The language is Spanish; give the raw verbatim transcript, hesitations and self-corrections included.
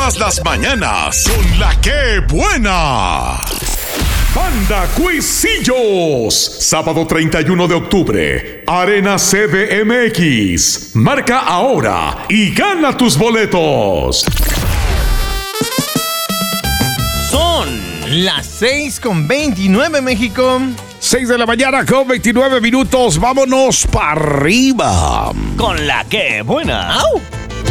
Todas las mañanas con la que buena. Panda Cuisillos, sábado treinta y uno de octubre, Arena C D M X. Marca ahora y gana tus boletos. Son las seis con veintinueve, México. seis de la mañana con veintinueve minutos. Vámonos para arriba. Con la que buena. ¡Au!